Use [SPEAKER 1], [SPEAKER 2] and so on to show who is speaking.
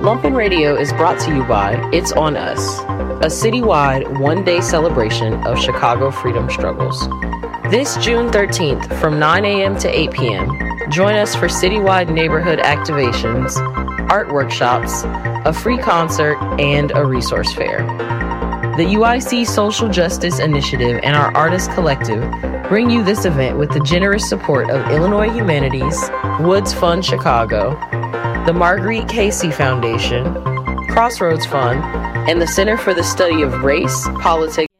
[SPEAKER 1] Lumpen Radio is brought to you by It's On Us, a citywide one-day celebration of Chicago freedom struggles. This June 13th from 9 a.m. to 8 p.m., join us for citywide neighborhood activations, art workshops, a free concert, and a resource fair. The UIC Social Justice Initiative and our Artist Collective bring you this event with the generous support of Illinois Humanities, Woods Fund Chicago, the Marguerite Casey Foundation, Crossroads Fund, and the Center for the Study of Race, Politics,